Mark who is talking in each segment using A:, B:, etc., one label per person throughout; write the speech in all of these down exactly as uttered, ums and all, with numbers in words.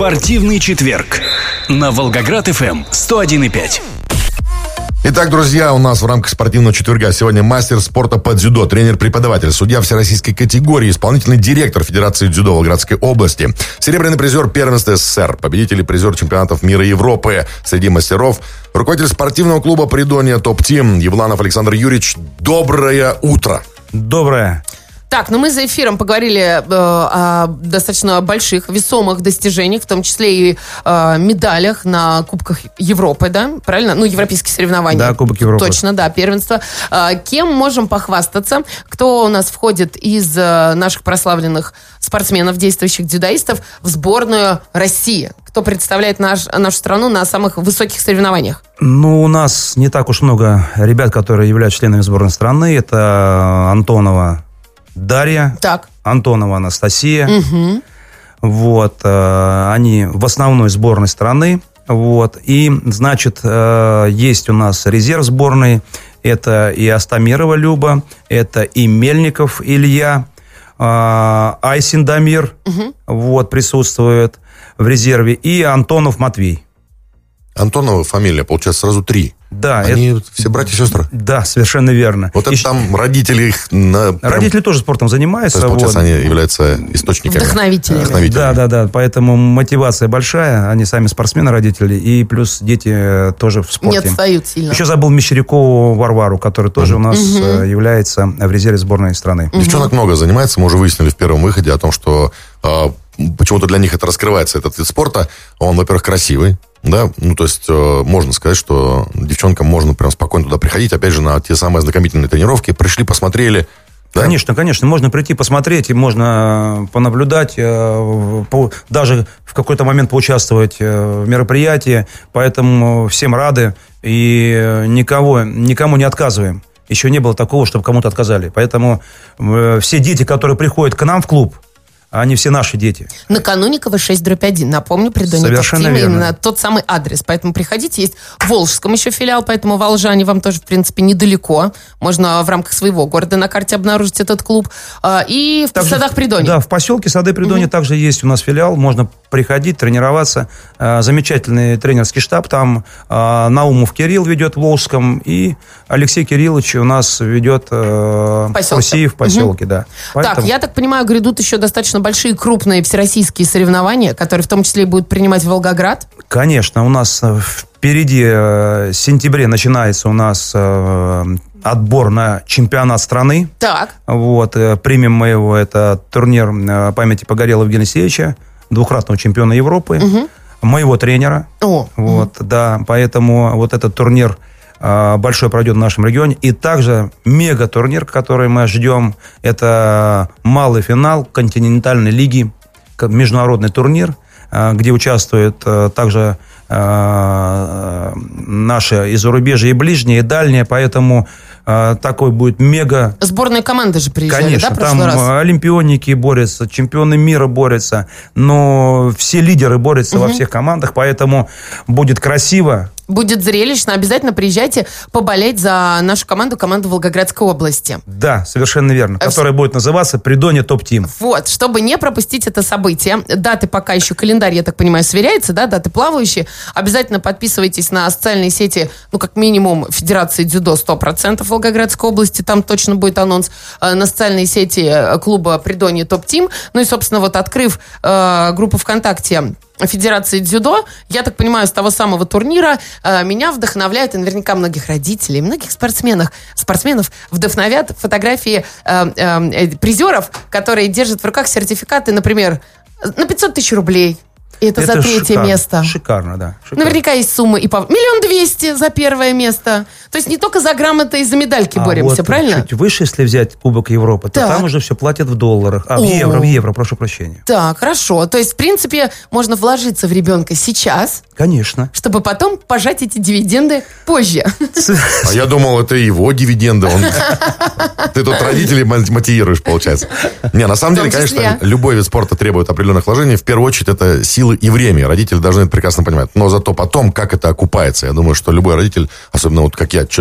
A: Спортивный четверг на Волгоград-ФМ сто один и пять.
B: Итак, друзья, у нас в рамках спортивного четверга сегодня мастер спорта по дзюдо, тренер-преподаватель, судья всероссийской категории, исполнительный директор Федерации дзюдо Волгоградской области, серебряный призер первенства СССР, победитель и призер чемпионатов мира и Европы среди мастеров, руководитель спортивного клуба «Придонья Топ-Тим» Евланов Александр Юрьевич. Доброе утро.
C: Доброе.
D: Так, ну мы за эфиром поговорили э, о достаточно больших, весомых достижениях, в том числе и э, медалях на Кубках Европы, да? Правильно? Ну, европейские соревнования.
C: Да, Кубок Европы.
D: Точно, да, первенство. Э, кем можем похвастаться? Кто у нас входит из э, наших прославленных спортсменов, действующих дзюдоистов, в сборную России? Кто представляет наш, нашу страну на самых высоких соревнованиях?
C: Ну, у нас не так уж много ребят, которые являются членами сборной страны. Это Антонова Дарья,
D: так.
C: Антонова Анастасия.
D: Угу.
C: Вот, э, они в основной сборной страны. Вот, и, значит, э, есть у нас резерв сборной. Это и Астамирова Люба, это и Мельников Илья, э, Айсин Дамир, угу. вот, присутствует в резерве, и Антонов Матвей.
B: Антонова фамилия, получается, сразу три.
C: Да,
B: Они
C: это...
B: все братья и сестры?
C: Да, совершенно верно.
B: Вот это
C: и...
B: там родители их... На...
C: Родители тоже спортом занимаются.
B: То есть, получается,
C: вот.
B: они являются источниками.
D: Вдохновителями.
B: Вдохновителями.
C: Да, да, да. Поэтому мотивация большая. Они сами спортсмены, родители. И плюс дети тоже в спорте.
D: Не отстают сильно.
C: Еще забыл Мещерякову Варвару, который тоже mm-hmm. у нас mm-hmm. является в резерве сборной страны.
B: Mm-hmm. Девчонок много занимается. Мы уже выяснили в первом выходе о том, что э, почему-то для них это раскрывается, этот вид спорта. Он, во-первых, красивый. Да, ну, то есть, э, можно сказать, что девчонкам можно прям спокойно туда приходить, опять же, на те самые ознакомительные тренировки, пришли, посмотрели. Да?
C: Конечно, конечно, можно прийти посмотреть, и можно понаблюдать, э, по, даже в какой-то момент поучаствовать э, в мероприятии, поэтому всем рады, и никого, никому не отказываем. Еще не было такого, чтобы кому-то отказали, поэтому э, все дети, которые приходят к нам в клуб, они все наши дети.
D: На Кануникова шесть дробь один. Напомню, Придонья
C: Совершенно
D: Топ-Тим,
C: верно.
D: именно тот самый адрес. Поэтому приходите. Есть в Волжском еще филиал, поэтому волжане вам тоже, в принципе, недалеко. Можно в рамках своего города на карте обнаружить этот клуб. И в
C: также,
D: садах Придонья.
C: Да, в поселке Сады Придонья угу. также есть у нас филиал. Можно приходить, тренироваться. Замечательный тренерский штаб. Там Наумов Кирилл ведет в Волжском. И Алексей Кириллович у нас ведет в России в поселке. Угу. Да.
D: Поэтому... Так, я так понимаю, грядут еще достаточно большие, крупные всероссийские соревнования, которые в том числе и будут принимать Волгоград?
C: Конечно, у нас впереди в сентябре начинается у нас отбор на чемпионат страны.
D: Так.
C: Вот, примем мы его, это турнир памяти Погорелова Евгения Алексеевича, двукратного чемпиона Европы, угу. моего тренера.
D: О.
C: Вот, угу. да, поэтому вот этот турнир большой пройдет в нашем регионе. И также мега-турнир, который мы ждем, это малый финал континентальной лиги, международный турнир, где участвуют также наши и зарубежье, и ближние, и дальние, поэтому такой будет мега...
D: Сборная команда же приезжали,
C: конечно,
D: да, в прошлый
C: там
D: раз?
C: олимпионики борются, чемпионы мира борются, но все лидеры борются угу. во всех командах, поэтому будет красиво.
D: Будет зрелищно. Обязательно приезжайте поболеть за нашу команду, команду Волгоградской области.
C: Да, совершенно верно. Которая будет называться «Придонья Топ-Тим».
D: Вот, чтобы не пропустить это событие. Даты пока еще, календарь, я так понимаю, сверяется, да, даты плавающие. Обязательно подписывайтесь на социальные сети, ну, как минимум, Федерации дзюдо сто процентов Волгоградской области. Там точно будет анонс. На социальные сети клуба «Придонья Топ-Тим». Ну и, собственно, вот открыв э, группу ВКонтакте Федерации дзюдо, я так понимаю, с того самого турнира э, меня вдохновляют, и наверняка многих родителей, многих спортсменов, спортсменов вдохновят фотографии э, э, призеров, которые держат в руках сертификаты, например, на пятьсот тысяч рублей. И это, это за третье
C: шикарно,
D: место.
C: Шикарно, да. Шикарно.
D: Наверняка есть суммы и по... Миллион двести за первое место. То есть не только за грамоты и за медальки
C: а
D: боремся,
C: вот
D: правильно?
C: Чуть выше, если взять Кубок Европы, то
D: так.
C: там уже все платят в долларах. А, в
D: О.
C: евро, в евро, прошу прощения.
D: Так, хорошо. То есть, в принципе, можно вложиться в ребенка сейчас.
C: Конечно.
D: Чтобы потом пожать эти дивиденды позже.
B: А я думал, это его дивиденды. Он... Ты тут родителей мотивируешь, получается. Не, на самом деле, конечно, любой вид спорта требует определенных вложений. В первую очередь, это силы и время. Родители должны это прекрасно понимать. Но зато потом, как это окупается. Я думаю, что любой родитель, особенно вот как я, человек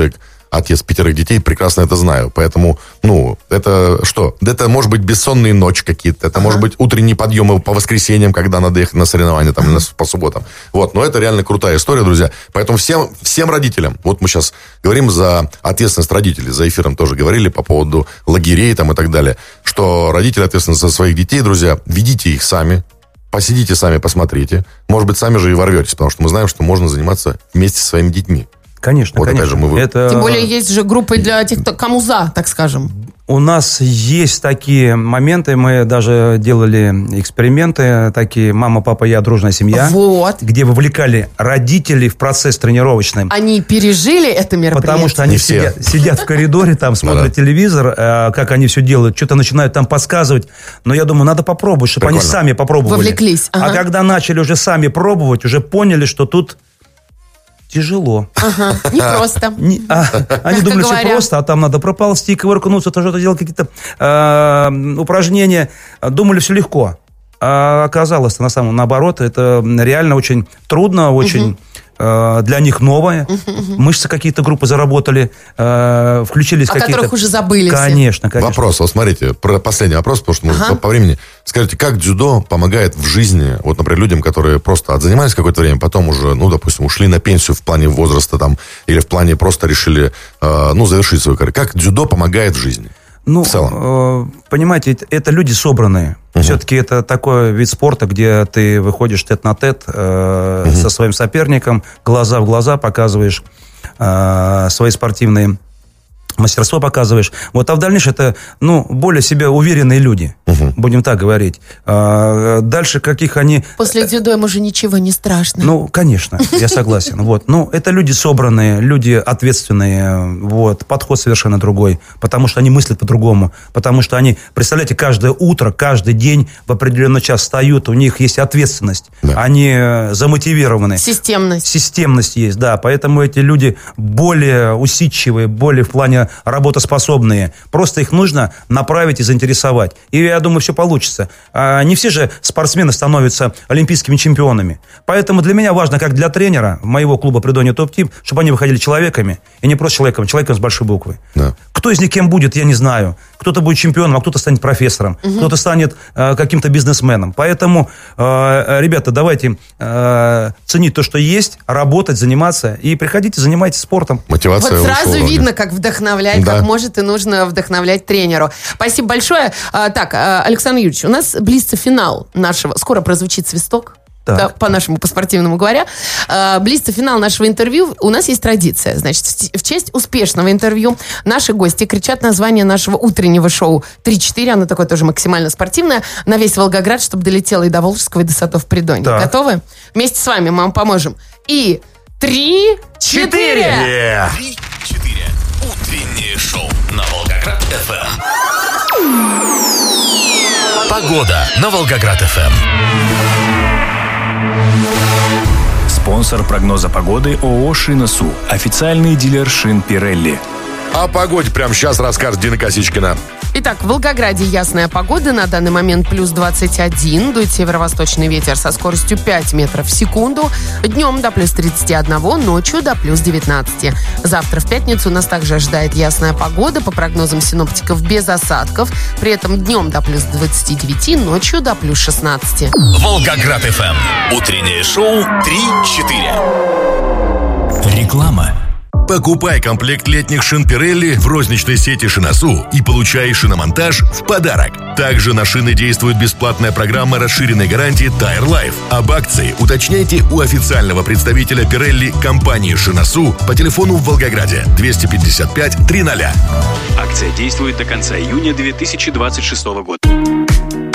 B: отец пятерых детей, прекрасно это знаю. Поэтому, ну, это что? Это может быть бессонные ночи какие-то, это ага. может быть утренние подъемы по воскресеньям, когда надо ехать на соревнования, там, ага. по субботам. Вот, но это реально крутая история, друзья. Поэтому всем, всем родителям, вот мы сейчас говорим за ответственность родителей, за эфиром тоже говорили по поводу лагерей там и так далее, что родители ответственны за своих детей, друзья, ведите их сами, посидите сами, посмотрите. Может быть, сами же и ворветесь, потому что мы знаем, что можно заниматься вместе со своими детьми.
C: Конечно,
B: вот
C: конечно.
B: Опять же, мы...
D: Это... Тем более есть же группы для тех, кто кому за, так скажем.
C: У нас есть такие моменты, мы даже делали эксперименты, такие «Мама, папа, я, дружная семья»,
D: вот.
C: где вовлекали родителей в процесс тренировочный.
D: Они пережили это мероприятие?
C: Потому что они сидят, сидят в коридоре, там смотрят телевизор, как они все делают, что-то начинают там подсказывать. Но я думаю, надо попробовать, чтобы Прикольно. Они сами попробовали.
D: Вовлеклись. Ага.
C: А когда начали уже сами пробовать, уже поняли, что тут... Тяжело.
D: Ага, не просто.
C: Не, а, они думали, что просто, а там надо проползти, ковыркнуться, то что-то делать, какие-то э, упражнения. Думали, все легко. А оказалось, на самом наоборот, это реально очень трудно, очень... Угу. Для них новое. Uh-huh, uh-huh. Мышцы какие-то группы заработали, э, включились
D: О
C: какие-то...
D: О которых уже забыли.
C: Конечно, конечно.
B: Вопрос, вот смотрите, про последний вопрос, потому что мы uh-huh. по, по времени. Скажите, как дзюдо помогает в жизни, вот, например, людям, которые просто отзанимались какое-то время, потом уже, ну, допустим, ушли на пенсию в плане возраста там, или в плане просто решили, э, ну, завершить свою карьеру. Как дзюдо помогает в жизни?
C: Ну, э, понимаете, это, это люди собранные. Uh-huh. Все-таки это такой вид спорта, где ты выходишь тет-на-тет э, uh-huh. со своим соперником, глаза в глаза показываешь э, свои спортивные мастерство показываешь. Вот, а в дальнейшем это, ну, более себя уверенные люди, uh-huh. будем так говорить. А дальше каких они...
D: После дзюдо им уже ничего не страшно.
C: Ну, конечно, я согласен. Вот. Ну, это люди собранные, люди ответственные, вот, подход совершенно другой, потому что они мыслят по-другому, потому что они, представляете, каждое утро, каждый день в определенный час встают, у них есть ответственность, да. Они замотивированы.
D: Системность.
C: Системность есть, да, поэтому эти люди более усидчивые, более в плане работоспособные. Просто их нужно направить и заинтересовать. И я думаю, все получится. А не все же спортсмены становятся олимпийскими чемпионами. Поэтому для меня важно, как для тренера моего клуба «Придонья Топ-Тим», чтобы они выходили человеками. И не просто человеком, человеком с большой буквы. Да. Кто из них кем будет, я не знаю. Кто-то будет чемпионом, а кто-то станет профессором. Угу. Кто-то станет э, каким-то бизнесменом. Поэтому, э, ребята, давайте э, ценить то, что есть, работать, заниматься. И приходите, занимайтесь спортом.
B: Мотивация
D: вот сразу видно, как вдохновляет. Да. Как может и нужно вдохновлять тренеру. Спасибо большое. А, так, Александр Юрьевич, у нас близится финал нашего... Скоро прозвучит свисток. Да, по-нашему, по-спортивному говоря. А, близится финал нашего интервью. У нас есть традиция. Значит, в честь успешного интервью наши гости кричат название нашего утреннего шоу три-четыре. Оно такое тоже максимально спортивное. На весь Волгоград, чтобы долетело и до Волжского, и до Садов Придонья. Да. Готовы? Вместе с вами мы вам поможем. И три-четыре!
A: Три-четыре. Утреннее шоу на Волгоград-эф эм. Погода на Волгоград-эф эм. Спонсор прогноза погоды ООО «Шиносу». Официальный дилер шин Pirelli.
B: О погоде прямо сейчас расскажет Дина Косичкина.
D: Итак, в Волгограде ясная погода. На данный момент плюс двадцать один. Дует северо-восточный ветер со скоростью пять метров в секунду. Днем до плюс тридцать один, ночью до плюс девятнадцать. Завтра в пятницу нас также ожидает ясная погода. По прогнозам синоптиков, без осадков. При этом днем до плюс двадцать девять, ночью до плюс шестнадцать.
A: Волгоград-эф эм. Утреннее шоу три-четыре. Реклама.
E: Покупай комплект летних шин Pirelli в розничной сети «Шиносу» и получай шиномонтаж в подарок. Также на шины действует бесплатная программа расширенной гарантии Tire Life. Об акции уточняйте у официального представителя Pirelli компании «Шиносу» по телефону в Волгограде двести пятьдесят пять триста.
F: Акция действует до конца июня две тысячи двадцать шестого года.